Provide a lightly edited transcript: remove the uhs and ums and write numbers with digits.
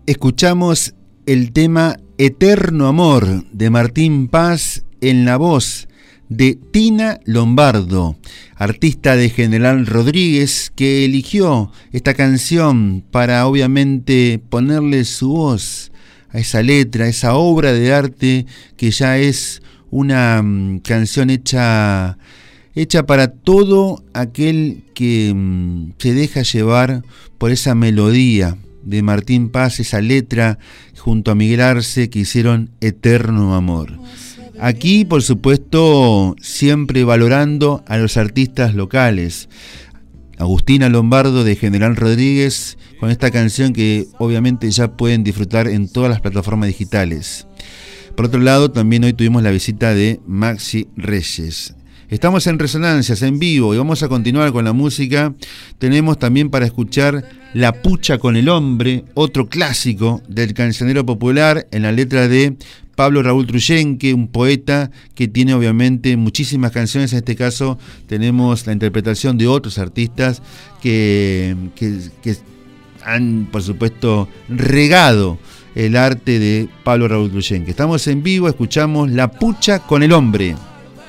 Escuchamos el tema Eterno Amor de Martín Paz en la voz de Tina Lombardo, artista de General Rodríguez, que eligió esta canción para obviamente ponerle su voz a esa letra, a esa obra de arte que ya es una canción hecha para todo aquel que se deja llevar por esa melodía de Martín Paz, esa letra junto a Miguel Arce que hicieron Eterno Amor. Aquí, por supuesto, siempre valorando a los artistas locales. Agustina Lombardo de General Rodríguez con esta canción que obviamente ya pueden disfrutar en todas las plataformas digitales. Por otro lado, también hoy tuvimos la visita de Maxi Reyes. Estamos en Resonancias, en vivo, y vamos a continuar con la música. Tenemos también para escuchar La Pucha con el Hombre, otro clásico del cancionero popular, en la letra de Pablo Raúl Truyenque, un poeta que tiene obviamente muchísimas canciones. En este caso tenemos la interpretación de otros artistas que han, por supuesto, regado el arte de Pablo Raúl Truyenque. Estamos en vivo, escuchamos La Pucha con el Hombre.